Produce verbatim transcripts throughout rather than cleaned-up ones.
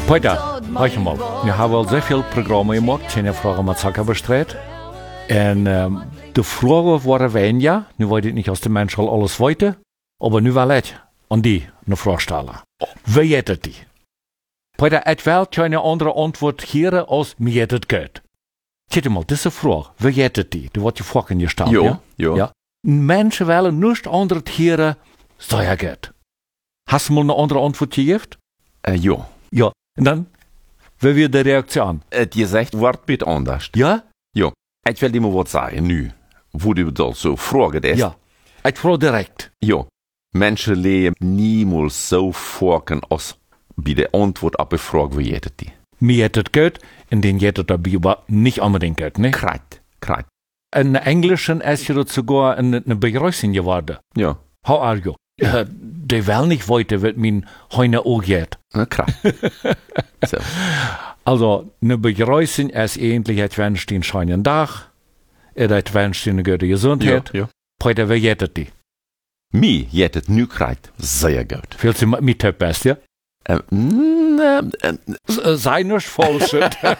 Peter, hör mal, wir haben al sehr viel Programme gemacht, keine Frage mit Zucker bestritten. Und ähm, die Fragen waren weniger, nu weiß ich nicht, aus den Menschen alles weiter, aber nu will ich an die eine Frage stellen. Wie geht die? Peter, ich will keine andere Antwort hier als mir geht es gut. Kijk mal, diese Frage, wie geht die? Die wird je vorhin gestellt, Jo, ja? jo. Ja. Menschen wollen nichts anderes hier, so ja gut. Hast du mal eine andere Antwort gegeben? Äh, jo. Ja. Und dann, wie wird die Reaktion? Äh, die zegt, wordt bit anders. Ja? Jo. Ich will dir mal was sagen, nu. Wo du das so fragen ist. Ja. Ich frage direkt. Jo. Menschen leben niemals so vorken als bei der Antwort auf die Frage, wie geht die? Mir geht es gut, und den geht es dabei aber nicht unbedingt gut, ne? Kreit, kreit. In Englischen ist ja sogar eine, eine Begrüßung geworden. Ja. How are you? Ja, die will nicht weiter, wird mein heute auch geht. Ja, kreit. So. Also, eine Begrüßung ist eigentlich, ich wünsche dir einen schönen Tag, oder ich wünsche dir eine gute Gesundheit. Ja, ja. Heute, wie geht es dir? Mir geht es nu kreit sehr gut. Fühlst du mit Typ best, ja? Ähm, ne, äh, Sei nicht falsch.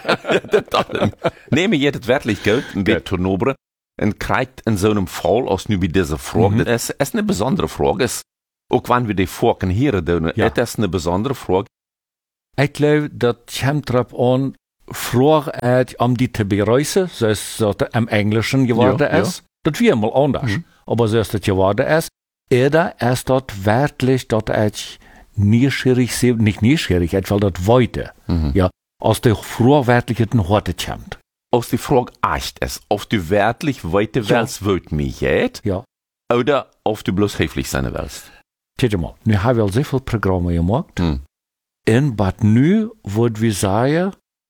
nee, mir geht es wirklich gut, ein bisschen tonobre. Und kreit in so einem Fall, als nu bei dieser Frage, Mhm. das ist eine besondere Frage. Ist, auch wenn wir die Fragen hier tun, Ja. das ist eine besondere Frage. Ich glaube, das kommt drauf an, Frage um die zu bereisen, so ist es im Englischen geworden Ja, ist. Das wäre mal anders. Mhm. Aber so ist es geworden ist. Oder ist das wirklich, dass ich neugierig sehe, nicht neugierig, ich will das weiter. Mhm. Ja, aus der Frage wirklich in den Horte kommt. Aus die Frage echt ist, ob du wirklich weiter Ja. willst, wo es mir geht, Ja. oder ob du bloß höflich sein willst. Kijk mal, nu hebben we al zoveel programma gemacht. Hm. En wat nu wordt we zeggen,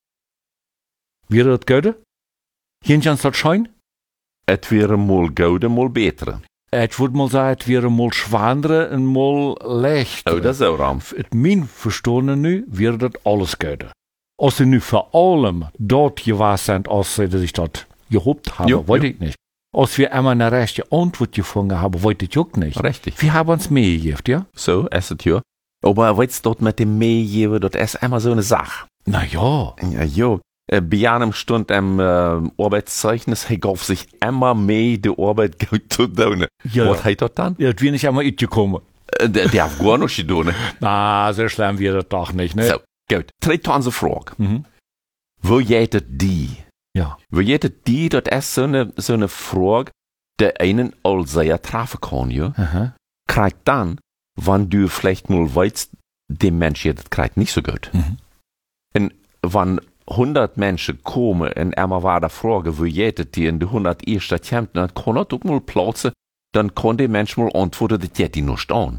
wie het goed? Geen kans dat schijn? Es wäre mal gut, mal beter. Het wordt mal zeggen, het wäre mal schwander en mal leicht. Oder so, Ram. Het mijn verstanden nu, wäre dat alles goed. Als ze nu vor allem dort gewahr sind, als ze sich dort gehofft haben, Jo, weiß jo. ich nicht. Als wir einmal eine rechte Antwort gefunden haben, weiß ich auch nicht. Richtig. Wir haben uns mehr gegeben, ja? So ist es ja. Aber weißt du, dort mit dem Mehlgeben, das ist immer so eine Sache. Na ja. Ja, jo. Äh, Bei einem Stund am äh, Arbeitszeugnis, er gab sich immer mehr die Arbeit gut zu tun. Ja. Was hat das dann? Ja, das wäre nicht einmal gekommen. Äh, der, der hat gar nicht getan. Na, so schlimm wird das doch nicht, ne? So, gut. Tritt an die Frage. Mhm. Wo geht es die? Ja. Wo geht es die? Das ist so eine, so eine Frage, die einen all sehr treffen kann, ja? Aha. Kriegt dann, wenn du vielleicht mal weißt, dem Mensch geht es kriegt nicht so gut. Mhm. Und wenn hundert Menschen kommen und einmal war der Frage, wo geht es die in die hundert erste kommt, dann kann er doch mal platzen, dann kann der Mensch mal antworten, das geht die nur stehen.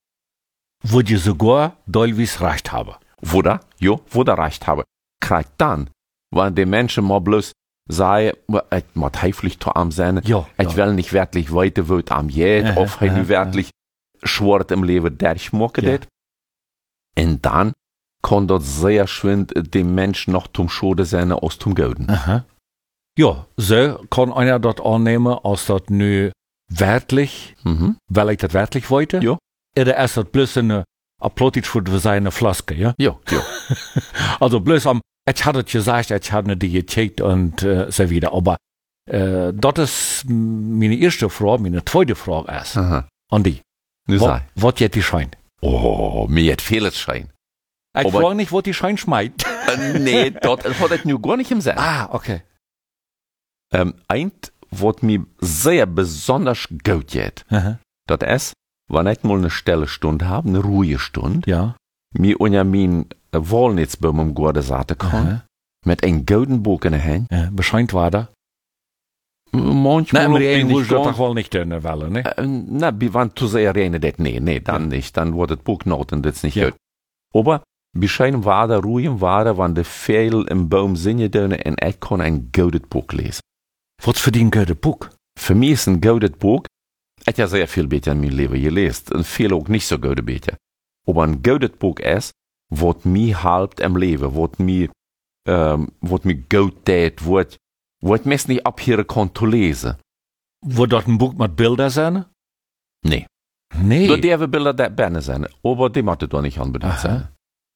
Wo die sogar teilweise recht haben. Wo da? Jo, wo da recht habe. Kriegt dann, wenn die Menschen mal bloß sagen, ich muss höflich zu am sein, Ja, ich ja. will nicht wirklich weiter, wo es am geht, Aha, auf ich aha, nicht wirklich schwört im Leben, der ich mag Ja. das. Und dann kann dort sehr schwind dem Menschen noch zum Schode sein, aus zum Golden. Aha. Ja, so kann einer das annehmen, als das nu wertlich, Mhm. weil ich das wertlich wollte. Ja. Oder ist das bloß eine Applaus für seine Flaske, ja? Ja, ja. Also bloß am, ich hatte es gesagt, ich hatte die gecheckt und äh, so wieder. Aber äh, das ist meine erste Frage, meine zweite Frage ist. Aha. An die. Nu Was sei. was jetzt die Schein? Oh, mir hat vieles Schein. Ich Aber- frage nicht, wo die Schein schmeißt. Äh, nee, dort hat ich nur gar nicht im Sinn. Ah, okay. Ähm, eins, was mir sehr besonders gut geht, Aha. das ist, wenn ich mal eine stille Stunde habe, eine ruhige Stunde, Ja. mir unter mein Walnutzbaum am Garten saten kann, Aha. mit einem golden Buch in der Hand. Ja, bescheint war da. Manchmal Nee, maar die bin een ich moet dat ganz- toch wel niet kunnen willen, ne? Äh, na, wie wann zu sehr reden das? Nee, nee, dann Ja. nicht. Dann wird das Buch not und das ist nicht Ja. gut. Aber, bescheiden war da, ruhig war da, wenn die Vögel im Baum singen dürfen und ich kann ein goldes Buch lesen. Wat voor die een goede boek? Für mich ist ein goldes Buch, ich habe ja sehr viel Bücher in meinem Leben gelesen, und viel auch nicht so gute Bücher. Aber ein goldes Buch ist, was mir hilft im Leben, was mir, ähm, was mir gut tät, was, was mir nicht abhören kann zu lesen. Wordt dat een boek met beelden zijn? Nee. Nee. Door die hebben Bilder der Berne zijn, aber die moeten doch nicht unbedingt Aha. sein.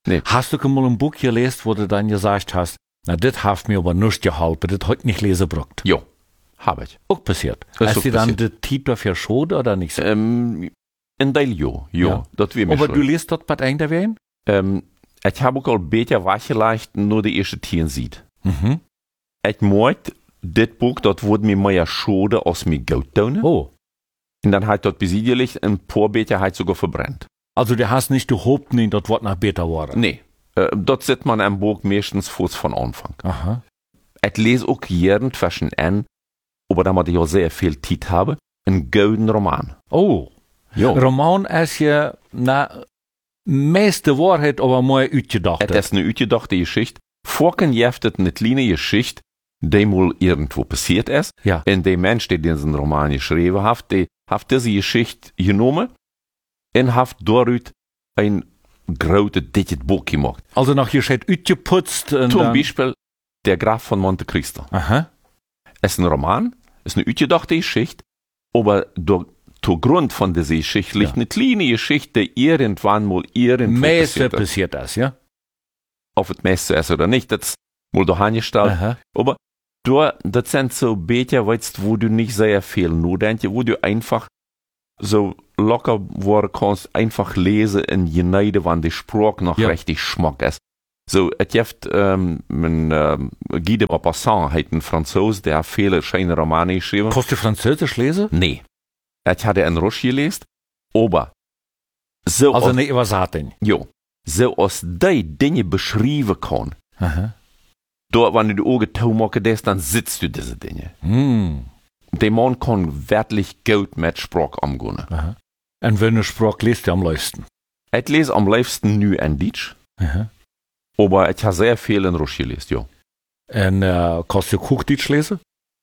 Nee. Hast du mal ein Buch gelesen, wo du dann gesagt hast, na, das hat mir aber nicht geholfen, das hat nicht lesen gebraucht? Jo, habe ich. Auch passiert. Das ist Hast auch du dann passiert. den Titel für Schode oder nicht so? Ähm, in Teil jo, jo, Ja. dat wie mir Aber schon. du liest dort bei einer wen? Ähm, ich habe auch al beter weggelegd, nur die erste Tieren sieht. Mhm. Ich mocht, dit Buch, dat wordt mir mehr schade als mir Geld tonen. Oh. Und dann hat dort besiedelt, ein paar beter hat sogar verbrennt. Also du hast nicht gehofft, nee, das wird nach besser worden. Nee, äh, dort sieht man ein Buch meistens kurz von Anfang. Aha. Ich lese auch jeden zwischen an, aber da man ja sehr viel Zeit habe, einen golden Roman. Oh. Jo. Roman ist ja, na, meiste Wahrheit, aber mal uitgedacht. Es ist eine uitgedachte Geschichte. Vorken jeft het eine kleine Geschichte, die mal irgendwo passiert ist. Ja. Und der Mensch, der diesen Roman geschrieben hat, der hat diese Geschichte genommen und hat dort ein großes, dickes Buch gemacht. Also noch hier steht uitgeputzt. Und Zum dann, Beispiel Der Graf von Monte Cristo. aha. Es ist ein Roman, es ist eine uitgedachte Geschichte, aber durch, durch Grund von dieser Geschichte liegt Ja. eine kleine Geschichte, die irgendwann mal irgendwo Meiste passiert ist. passiert das, ja? Ob es meiste ist oder nicht, das ist mal da angestellt. Aha. Aber da, das sind so Beter, weißt, wo du nicht sehr viel nachdenkst, wo du einfach so locker worden kannst, einfach lesen und geneiden, wann die Sprache noch Ja. richtig schmack ist. So, es gibt, ähm, mein, ähm, Guy de Maupassant, hat ein Franzose, der hat viele schöne Romane geschrieben. Kannst du Französisch lesen? Nee. Ich hatte einen Russisch gelesen, aber so, Also aus, nicht übersaten. jo, so aus die Dinge beschreiben kann, Aha. dort, wenn du die Augen zumachen, dann sitzt du diese Dinge. Hm. Der Mann kann wirklich gut mit Sprache umgehen. Aha. Und wenn du Sprach liest, du am liebsten. Ich lese am liebsten nu in Deutsch, Aha. aber ich habe sehr viel in Russisch gelesen, ja. Und äh, kannst du Hochdeutsch lesen?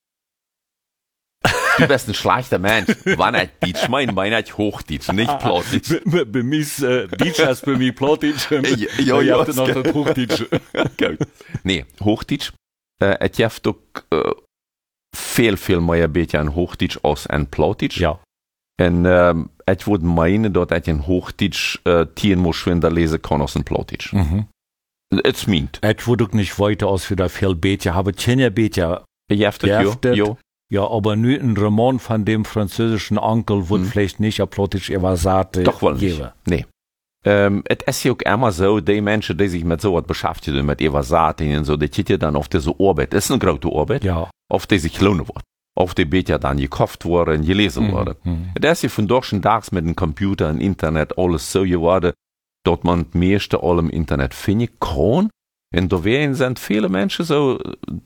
Du bist ein schlechter Mensch. Wenn ich Deutsch meine, meine ich Hochdeutsch, nicht Plattdeutsch. Bei, bei mir ist äh, Deutsch als bei mir Plattdeutsch. Ja, ja, ja, noch das Hochdeutsch. Gut. Nee, Hochdeutsch. Äh, ich habe doch äh, viel, viel mehr beter in Hochdeutsch als in Plattdeutsch. Ja. En ähm, ich würde meinen, dass ich in Hochdeutsch äh, tien muss schwinder lesen kann als in Plattdeutsch. Mhm. Es meint. Ich würde auch nicht weiter aus wieder viel Beter haben. Keine Beter. Jeftet, Jeftet. jo, jo. Ja, aber nur ein Roman von dem französischen Onkel wird Mhm. vielleicht nicht auf Plattdeutsch übersate Doch wohl nicht. geben. Nee. Ähm, es ist ja auch immer so, die Menschen, die sich mit so was beschäftigen, mit Evasaten und so, die tieten dann auf diese Arbeit. Das ist eine große Arbeit, Ja. auf die sich lohnen wird. Auf die Beter dann gekauft worden, gelesen Mhm. worden. Mhm. Das ist ja von durch Tags mit dem Computer und Internet alles so geworden, dass man das meiste all im Internet finden kann. Und da wären sind viele Menschen so,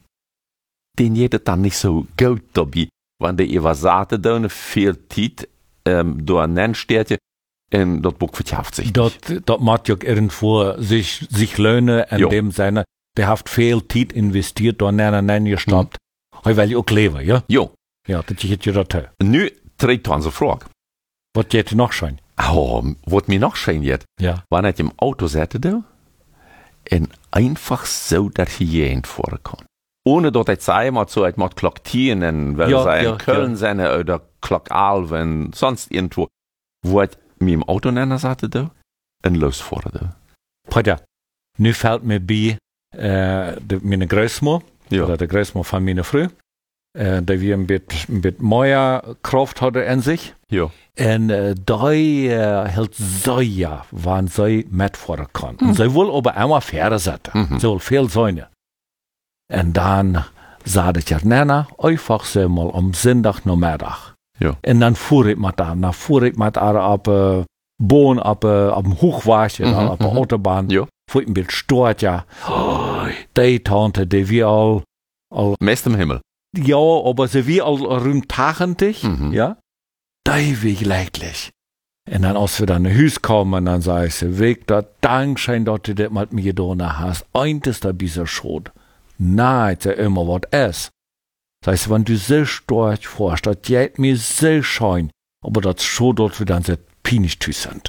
denen geht es dann nicht so gut dabei, wenn die Evasaten dann viel Zeit ähm, da nennen steht, und das Buch verkauft sich. Dort, dort macht ja irgendwo sich, sich Löhne in Jo. dem Sinne, der hat viel Zeit investiert, da nennen, nennen gestoppt. Mhm. Weil ich auch leben, ja? Jo, Ja, das geht ja da. nu tritt unsere Frage. Was geht noch schön? Oh, was mir noch schön jetzt, Ja. wenn ich im Auto sitze, da, und einfach so das Hygiene fahren kann. Ohne dass ich sage, mal so, ich muss kloktieren, und weil Ja, sie in ja, Köln ja. sind, oder Klockalven, sonst irgendwo, wo ich mir im Auto nennen sitze, da, und losfahren, da. Peter, nu fällt mir bei, äh, de, meine Großmutter, Ja. oder der Großmutter von meiner Frau, äh, die wir ein bisschen, ein bisschen mehr Kraft hatte in sich. Ja. En uh, die uh, hield zij ja, wanneer zij met voor kan. En zij wil aber immer verder zetten. Mhm. Zij wil veel zijn. En dan zei ik, ja, Nana, einfach so mal am Sonntag Ja. En dan voer ik met haar. Dan voer ik met haar op uh, Boon, op, uh, op een Hochwagen, Mhm, op de mhm. Autobahn. Ja. Voer ik een beetje stoort, ja. Oh, die tante, die wie al, al Mest im Himmel. ja, aber sie wie al rund tachtig, Mhm. ja. Die wie gleichlich. Und dann, als wir dann nach Hause kommen, dann sag ich sie, weg, da Dankeschön, dass du das mit mir getan hast. Eint ist da bisschen schuld. Nein, ist ja immer was ist. Das heißt, wenn du so stark fährst, das geht mir so schön. Aber das schon dort wir dann so pinisch sind.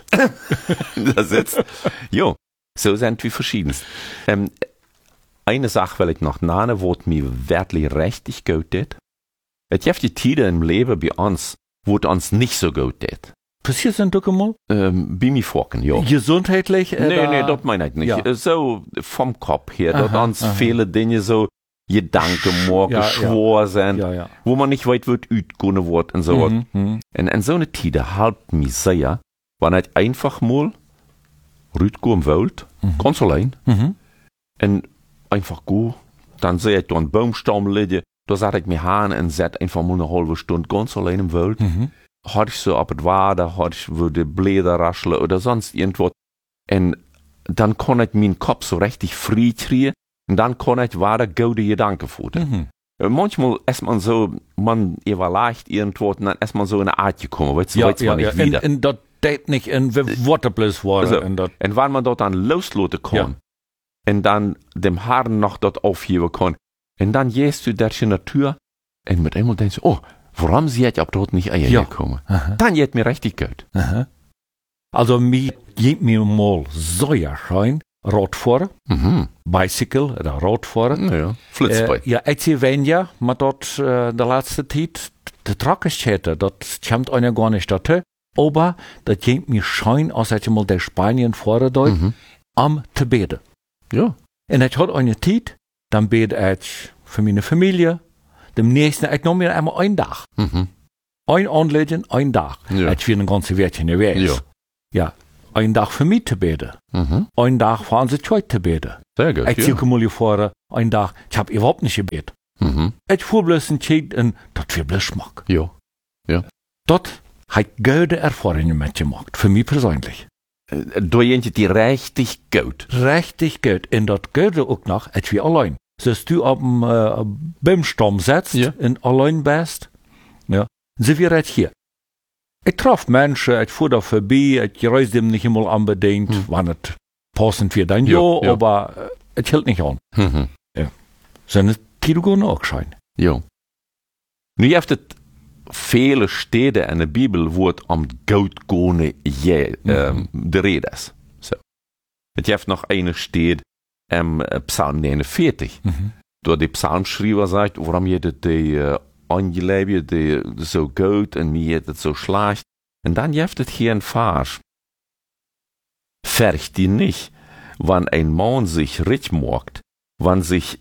Das jetzt. Jo, so sind wir verschiedenst. Ähm, eine Sache will ich noch nennen, wo es mir wirklich richtig gut geht. Es gibt die Tiere im Leben bei uns, wo es uns nicht so gut geht. Passiert sind doch mal? Ähm, bei mir vorken, ja. Gesundheitlich? Äh, Nee, da- nee, das meine ich nicht. Ja. Äh, So vom Kopf her, dass Aha, uns aha. viele Dinge so Gedanken morgen ja, ja. schwor sind, Ja, ja. wo man nicht weit wird, utgehen wird und so. Mhm, mhm. Und in so einer Zeit halbt mich sehr, wenn ich einfach mal rütgehen wollt, Mhm. ganz allein, Mhm. und einfach go, dann sehe ich da einen Baumstamm liegen, da sag ich mir hin und set einfach mal eine halbe Stunde ganz allein im Wald. Mhm. Hatte ich so ab und Wader, hatte ich würde Blätter rascheln oder sonst irgendwas. Und dann kann ich meinen Kopf so richtig frei kriegen und dann kann ich weiter gute Gedanken futtern. Mhm. Äh, Manchmal ist man so, man überlegt irgendwas und dann ist man so in eine Art gekommen, weißt du, Ja, weiß ja, man ja. nicht wieder. En, en dat deed niet in Waterplus worden. Also, en dat, und wenn man dort dann loslassen kann und dann dem Haaren noch dort aufheben kann und dann gehst du durch die Natur und mit einmal denkst du, oh, warum sie jetzt ab dort nicht Eier Ja. gekommen? Aha. Dann geht mir richtig gut. aha. Also, mir geht mir mal sehr schön Radfahren, Mhm. Bicycle oder Radfahren. Ja, Flitzbike. Äh, ja, ik zie Wenja, maar dat uh, de laatste tijd, de Trockenstädte, dat komt einer gar nicht dazu. Aber das geht mir schön, als ich mal der Spanien fahren dort, Mhm. am te beten. Ja. Und ich hatte eine Zeit, dann bete ich für meine Familie, dem nächsten, ich nehme mir einmal einen Tag. Mhm. Ein Anlegen, ein Tag. Ja. Ich will ein ganzes Wertchen gewesen. Ja. Ja. Ein Tag für mich zu beten. Mhm. Ein Tag fahren sie heute zu beten. Sehr gut. Ich ja. ziehe mal gefahren, ein Tag, ich habe überhaupt nicht gebetet. Mhm. Ich fuhr bloß ein Zeit und das wird bloß Schmack. Ja. Das hat gute Erfahrungen mitgemacht, für mich persönlich. Äh, Da sind die richtig gut. Richtig gut. Und das geht auch noch, als wir allein. Dass du auf dem äh, Baumstamm sitzt Ja. und allein bist, ja, sind wir jetzt hier. Ich traf Menschen, ich fuhr da vorbei, ich reise dem nicht immer unbedingt, Hm. wann es passend wird, dann Ja, ja, ja. aber äh, es hält nicht an. Mhm. Seine Tiedugon auch schein. Ja. Nu heeft het viele Städte in der Bibel, wo es am Goud gone je, ähm, de Rede ist. So. Es gibt noch eine Stelle im äh, Psalm neunundvierzig, Mhm. da der Psalmschreiber sagt, warum je dat die äh, Angeleben, die so gut und mir das so schlecht. Und dann gibt es hier ein Vers. Färcht die nicht, wann ein Mann sich rich macht, wann sich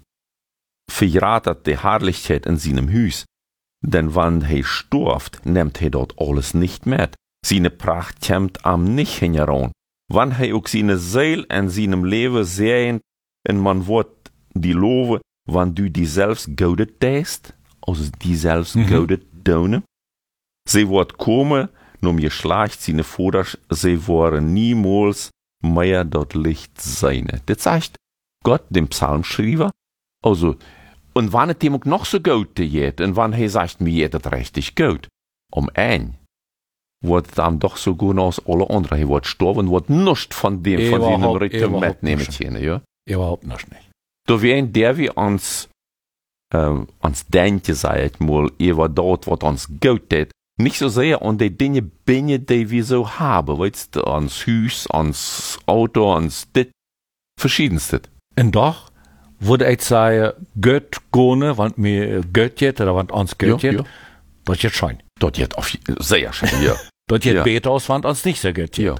verratet die Herrlichkeit in seinem Hüs, denn wann er stirbt, nimmt er dort alles nicht mit. Seine Pracht kommt am nicht heran. Wann er auch seine Seele in seinem Leben sehen, und man wird die loven, wann du die selbst godet deest, also die selbst Mhm. godet donen. Sie wird kommen, nur mir schleicht seine Voders, sie wollen niemals mehr dort Licht sein. Das sagt Gott dem Psalmschreiber. Also, und wann es dem auch noch so gut geht, und wann er sagt, mir geht es richtig gut, um ein, wird dann doch so gut als alle anderen. Er wird sterben, wird nichts von dem, von seinem Überhaupt- Ritter überhaupt mitnehmen nicht. können, ja. Überhaupt noch nicht. Da wären der wir uns, ähm, uns denken, sei ich mal, über dort, was uns gut tät. Nicht so sehr an die Dinge binnen, die wir so haben, weißt du, ans Haus, ans Auto, ans dit, verschiedenste. Und doch würde ich sagen, Gott gone, want mir Gott geht, oder want uns Gott Ja, geht, ja. das geht schein. Dort jetzt auf, sehr schön, ja. Das geht Ja. besser aus, want uns nicht so gut geht. ja.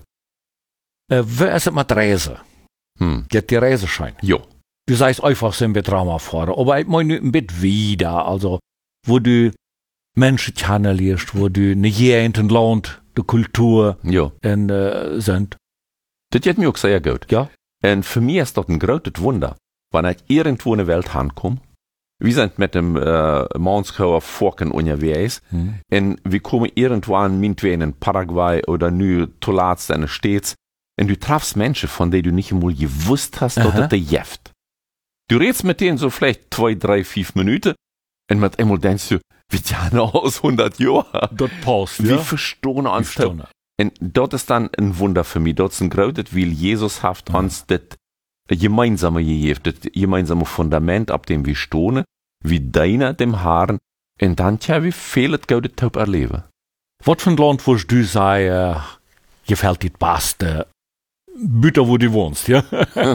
Äh, wie ist es mit Reise? Hm. Geht die Reise schein? Ja. Du sagst einfach, sind wir Drama fahren, aber ich meine ein bisschen wieder, also, wo du Menschen kennenlernst, wo du eine Gegend, ein Land, die Kultur Ja. und, äh, sind. Das geht mir auch sehr gut. Ja. Und für mich ist das ein großes Wunder, wenn ich irgendwo in der Welt ankomme. Wir sind mit dem äh, Mannschauer Forken unterwegs Hm. und wir kommen irgendwann meinetwegen in Paraguay oder nu zuletzt in den States und du triffst Menschen, von denen du nicht einmal gewusst hast, dass Aha. das der jeft. Du redest mit denen so vielleicht zwei, drei, fünf Minuten und mit einmal denkst du, wie die aus hundert Jahren. Das passt, Wir verstehen uns. Verstanden. Und dort ist dann ein Wunder für mich. Dort ist ein großes, weil Jesus hat uns das gemeinsame gegeben, das gemeinsame Fundament, ab dem wir stehen, wie deiner dem Haaren. Und dann, tja, wie viel es gute Taub erleben. Was für ein Land würdest du sagen, äh, gefällt dir das Beste? Büter, wo du wohnst, ja?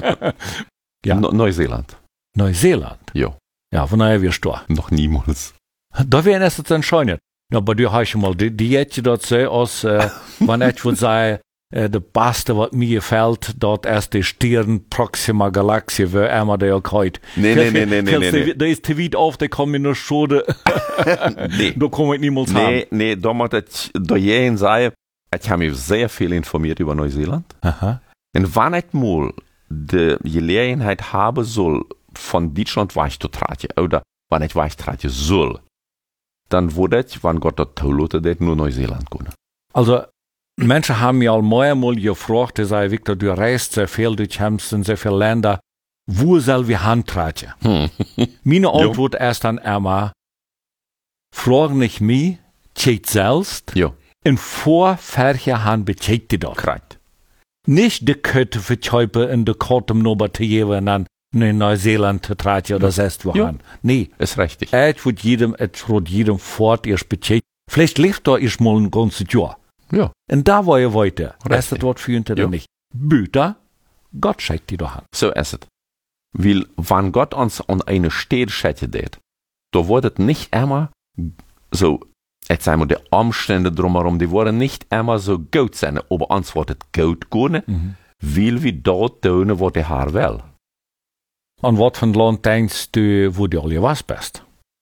Ja. Ne- Neuseeland. Neuseeland. Ja, Ja, von daher wirst du da. noch niemals. Da wären es jetzt entscheidend. Ja, aber du hast schon mal die Diätje dat so, als, äh, wenn ich würde sagen, äh, das Beste, was mir gefällt, dort erst die Stirn Proxima Galaxie, wo immer der auch heute. Nee, nee, nee, nee, nee, nee. Da ist die weit auf, da kommen wir nur Schode. Nee. Da komme ich niemals haben. Nee, nee, da muss ich da jeden sagen, ich habe mich sehr viel informiert über Neuseeland. Aha. Und wenn ich mal die Gelegenheit haben soll, von Deutschland wegzutreten, oder wenn ich wegtreten soll, dann würde ich, wenn Gott das zulässt, das nur Neuseeland gehen. Also, Menschen haben mir mal mal gefragt, die sagen, Victor, du reist sehr viel, du kommst in sehr viele Länder, wo soll wir hintreten? Hm. Meine Antwort ist dann immer, frag nicht mich, tschät selbst, Ja. in vorfertige Hand betjeit die doch. Korrekt. Nicht die Kötte für Schäupe in der Kortem nober zu geben, dann in Neuseeland zu treten oder selbst wo Ja. hin. Nee. Ist richtig. Ich würde jedem, ich würde jedem fort erst betjeit. Vielleicht lebt da erst mal ein ganzes Jahr. Ja. Und da war ihr weiter. Richtig. Das ist das Wort für ihn Ja. nicht. Büter, Gott schickt die doch an. So ist es. Weil, wenn Gott uns an eine Stelle schätze, da wurde es nicht immer so, jetzt sagen wir, die Umstände drumherum, die wurden nicht immer so gut sein, aber uns wird es gut gehen, Mhm. weil wir dort tun, was der Herr will. An was von Land denkst du, wo du alle was bist?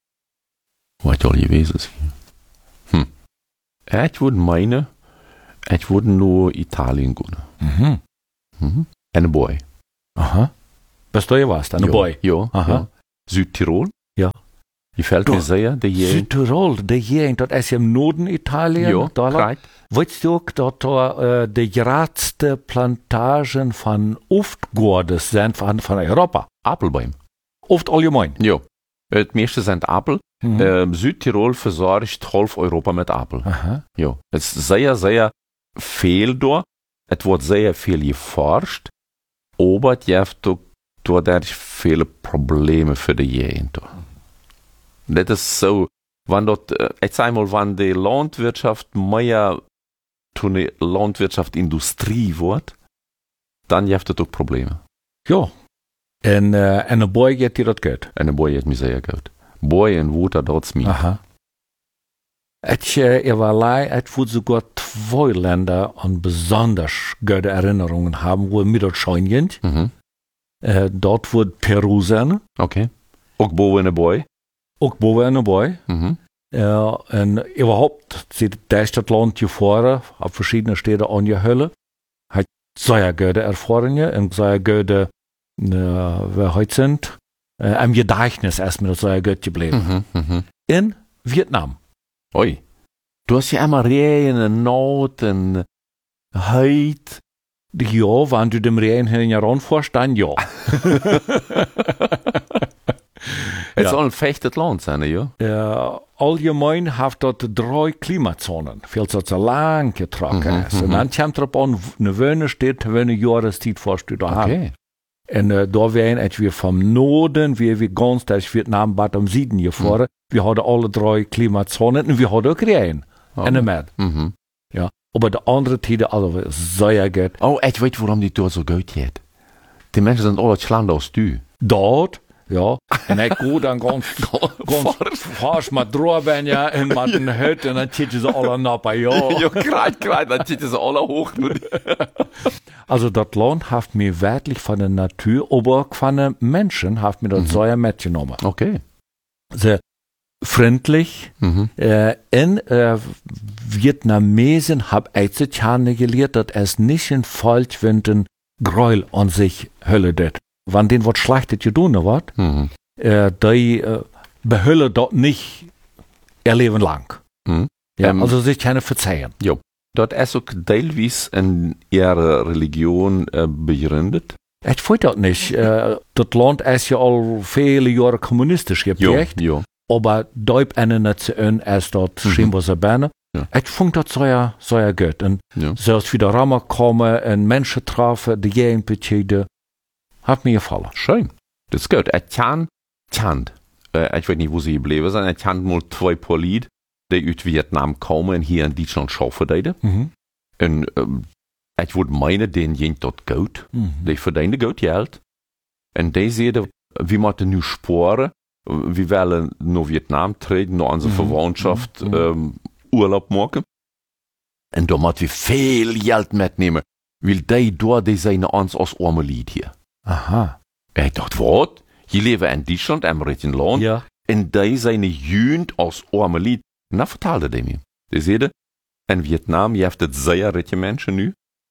Was soll gewesen sein? Hm. Ich würde meinen, ich würde nur Italien gehen. Mhm. Mhm. Eine Boy. Aha. Bist du was, ein Ja, Boy? Ja. Aha. Ja. Südtirol. Ja. Gefällt mir Doch. sehr, die Gegend. Südtirol, der Gegend, das ist im Norden Italien. Ja, da korrekt. weißt du auch, dass da äh, die geradste Plantagen von Oftgordes sind von, von Europa? Apfelbäume. Oft allgemein. Ja. Het meeste zijn Apel. Mhm. Ähm, Südtirol versorgt halb Europa mit Apel. Aha. Ja. Es ist sehr, sehr viel da. Es wird sehr viel geforscht. Aber es gibt auch dadurch viele Probleme für die Gegend. Das ist so, wenn dort, äh, ich sag mal, wenn die Landwirtschaft mehr zu einer Landwirtschaftsindustrie wird, dann gibt es auch Probleme. Ja. En, äh, en een boy geht dir das Geld. Eine Boy hat mir sehr gut. Boy und Water dort mir. Aha. Ich, äh, ich war lei, ich würde sogar zwei Länder an besonders gute Erinnerungen haben, wo mir dort scheinen. Mhm. Äh, dort wird Peru sein, Okay. Auch Bo und eine Boy. auch boven Boy. Mhm. Ja, en überhaupt, sieht das Land hier vorne, auf verschiedene Städte angehüllt, hat sehr gute Erfahrungen und sehr gute, äh, wer heute sind, äh, am Gedächtnis erstmal sehr gut geblieben. Mhm. Mhm. In Vietnam. Oi. Du hast ja immer Regen und Not und Heid. Ja, wenn du dem Regen hin ja ranfährst, dann ja. Es Ja. soll ein fechtes Land sein, ja? Äh, allgemein hat dort drei Klimazonen, viel so zu lang getroffen Mhm, ist. Und mhm. dann kommt drauf an, eine Wöhne steht, wenn eine Jahreszeit vorst du da haben. Okay. Und äh, da wären et wir vom Norden, wie wir ganz durch Vietnam, Bad am Süden gefahren. Wir hatten alle drei Klimazonen und wir hatten auch Regen. Oh. Und mehr. Mhm. Ja. Aber die andere Tiere, also sehr gut. Oh, ich weiß, warum die dort so gut geht. Die Menschen sind alle schlank aus du. Dort, ja. Und ich gehe dann ganz, ganz fast mit drüber, ja, und mit den Hütten, und dann zitten sie alle nach bei ja. Ja, kreit, kreit, dann zitten sie alle hoch. Also das Land hat mir wirklich von der Natur, aber auch von den Menschen hat mir das Mhm. sehr mitgenommen. Okay. Sehr freundlich. Mhm. Äh, in äh, Vietnamesen hab ich zu Tjane gelehrt, dass es nicht in falsch, wenn den Gräuel an sich hölle det. Wenn den was Schlechtes getan wird, Mhm. äh, die äh, behülle dort nicht ihr Leben lang. Mhm. Ja, Ähm, also sich keine verzeihen. Dort ist auch teilweise in ihrer Religion äh, begründet. Ich weiß das nicht. Äh, das Land ist ja all viele Jahre kommunistisch geprägt. ja. Aber Deub eine Nation ist dort Mhm. scheinbar sehr gerne. Ja. Ich fand das sehr, sehr gut. Und Ja. selbst wieder Rammer kommen und Menschen treffen, die Gegend betreten, hat mir gefallen. Schön. Das ist gut. Ich kann, kann, äh, ich weiß nicht, wo sie geblieben sind, ich kann mal zwei Polid, die aus Vietnam kommen und hier in Deutschland arbeiten. Mhm. Und ähm, ich würde meinen, denen ging dort gut. Mhm. Die verdienen gut Geld. Und die sehen, wie man nu sporen, wir wollen nach Vietnam treten, nach unserer Mhm. Verwandtschaft Mhm. ähm, Urlaub machen. Und da müssen wir viel Geld mitnehmen, weil die dort, die sind uns als arme Lied hier. Aha. Ich dachte, was? Je leben in Deutschland, im richtigen Land, Ja. und die sind Jugend als arme Lied. Na, vertelde die mir. Die zeiden, in Vietnam heeft het sehr rijke Menschen nu,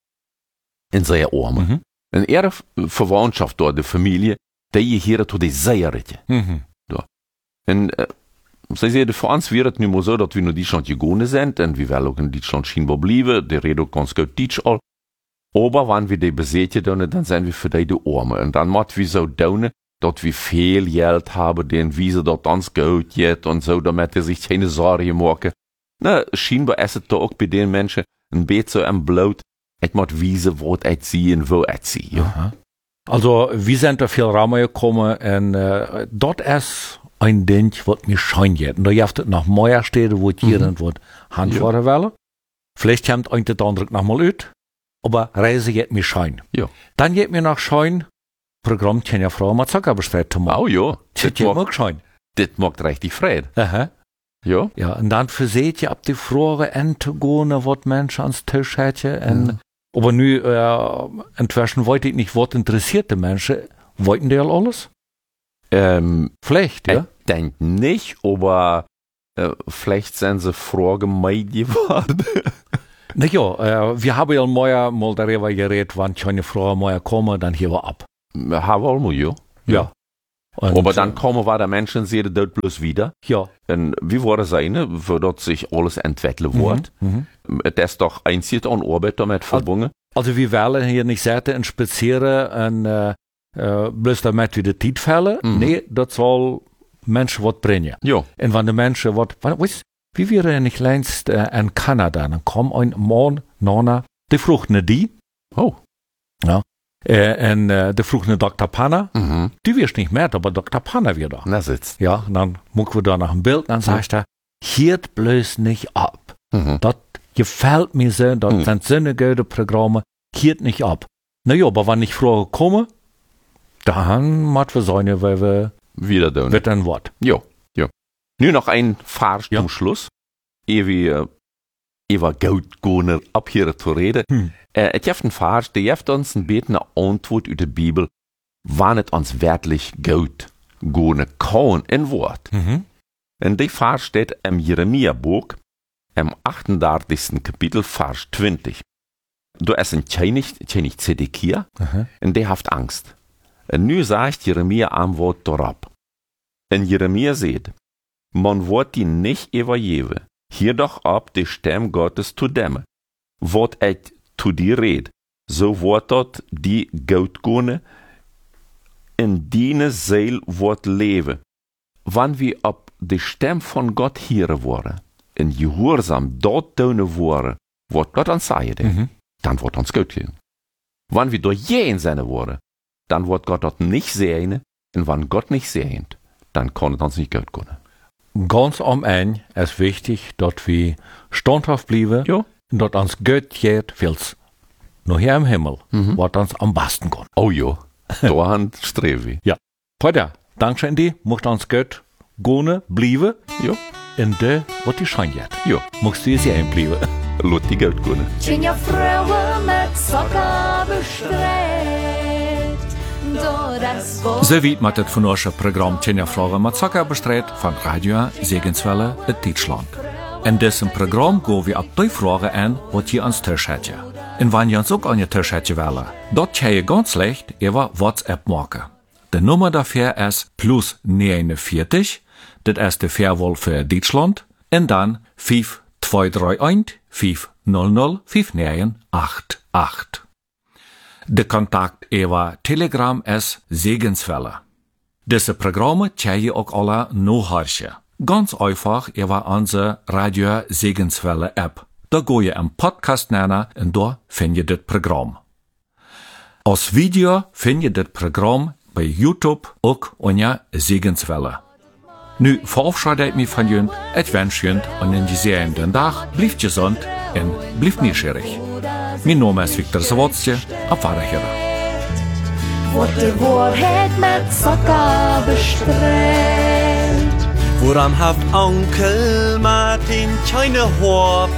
en sehr arme. Mhm. En ihre Verwandtschaft dort, die Familie, die gehören zu den sehr rijken. Mhm. En äh, sie zeiden, für uns wäre es nicht mehr so, dass wir nach Deutschland gegangen sind, und wir wollen auch in Deutschland scheinbar bleiben, die reden auch ganz gut Deutsch all. Aber wenn wir die besetzen, dann, dann sind wir für die die Arme. Und dann müssen wir so tun, dass wir viel Geld haben, den wie sie dort uns gut geht und so, damit sie sich keine Sorgen machen. Na, scheinbar ist es da auch bei den Menschen ein bisschen so am Blut. Ich muss wissen, wo ich sehe und wo ich sehe. Ja. Aha. Also, wir sind da viel Raum gekommen und äh, dort ist ein Ding, was mir scheint jetzt. Und da gibt es noch mehr Städte, wo es hier Mhm. und wo Handfahren wollen. Vielleicht kommt ein der andere noch mal ut, aber Reise geht mir schein. Ja. Dann geht mir noch schein, Programm kann ja Frau mal Zucker bestreiten zu machen. Oh ja, Das das geht mir macht, schein. das macht richtig Freude. Aha. Ja. Ja, und dann verseht ihr ab die Frage Entogone, was Menschen ans Tisch hätte. Und, Ja. aber nu, äh, inzwischen wollte ich nicht, was interessierte Menschen, wollten die alles? Ähm, Vielleicht, ja? Ich denke nicht, aber äh, vielleicht sind sie Fragen mehr geworden. Na ja, äh, wir haben ja mal, mal darüber geredet, wenn keine Frau mehr kommen, dann hier wir ab. Haben wir mal, ja. Ja. Und, Aber dann kommen wir der Menschen sehen dort bloß wieder. ja. Und wie war das eine, wo dort sich alles entwickeln wird? Mhm. Das ist doch einzig an Arbeit damit verbunden. Also wir wollen hier nicht sagen, spazieren und äh, äh, bloß damit wir die Zeit fällen. Mhm. Nee, das soll Menschen was bringen. Ja. Und wenn die Menschen was, weißt wie wir ja nicht längst äh, in Kanada, dann kommt ein Mann, Nana, die frucht ne die, Oh. äh, und äh, die frucht ne Doktor Panna, Mhm. die wirst nicht mehr, aber Doktor Panna wird da. Na sitzt. Ja, und dann mucken wir da nach dem Bild, und dann sagt er, hiert bloß nicht ab. Mhm. Das gefällt mir so, das Hm. sind sinnige Programme, hiert nicht ab. Na ja, aber wenn ich früher komme, dann macht wir seine, weil wir, Wieder da. wird ein Wort. Ja. Ja. Nur noch ein Vers Ja. zum Schluss. Ehe wir über Goudgoner ab hier zu reden. Hm. Äh, es gibt ein Vers, der gibt uns ein bisschen eine Antwort aus der Bibel, wann es uns wirklich gut gehen kann in Wort. Mhm. Und die Vers steht im Jeremia-Buch, im achtunddreißigsten Kapitel, Vers zwanzig. Da ist ein König, König Zedekia, Aha. und der hat Angst. Und nu sagt Jeremia Antwort darauf. Und Jeremia sagt, man wird die nicht übergeben, hier doch ab die Stimme Gottes zu dämmen. Wat ich zu dir red, so wird dort die Goudgone in deine Seele wird leben. Wann wir ab die Stimme von Gott hören wollen, in Gehorsam dort tun wollen, was Gott uns sagt, Mhm. dann wird uns gut gehen. Wann wir durch jeden seine Worte, dann wird Gott dort nicht sehen, und wenn Gott nicht sehnt, dann kann es uns nicht gut gehen. Ganz am Ende ist wichtig, dass wir standhaft bleiben, Ja. und dass uns Gott geht, viel's noch hier im Himmel, Mhm. was uns am besten kann. Oh ja, da streben wir. Ja. Heute, Dankeschön dir, mocht uns Gott gehen, bleiben, Ja, in der, was die scheint jetzt. ja, Mochtst du jetzt hier bleiben. lass die gut gehen. Tjenja vrouwen met sokken bestreid. Door das Volk. So weit mit das von unserem Programm Tjenja Fragen mit Zucker bestreut von Radio Segenswelle in Deutschland. In diesem Programm gehen wir auf die Fragen an, was ihr ans Tisch hättet. Und wenn ihr uns auch an den Tisch hättet wollen, dort könnt ihr ganz leicht über WhatsApp machen. Die Nummer dafür ist plus neunundvierzig, das ist die Fairwall für Deutschland, und dann fünf zwei drei eins fünf null null fünf neun acht acht. Der Kontakt über Telegram ist Segenswelle. Diese Programme könnt ihr auch alle nachhören. Ganz einfach über unsere Radio Segenswelle App. Da geht ihr im Podcast nennen und da findet ihr das Programm. Als Video findet ihr das Programm bei YouTube auch unter Segenswelle. Nu verabschiede ich mich von Ihnen. Ich wünsche Ihnen einen gesegneten Tag. Bleibt gesund und bleibt neugierig. Mein Name ist Viktor Zawodski. Auf Wiedersehen. Wordt de waarheid met sokken bestreid. Woran haft Onkel Martin keine Horb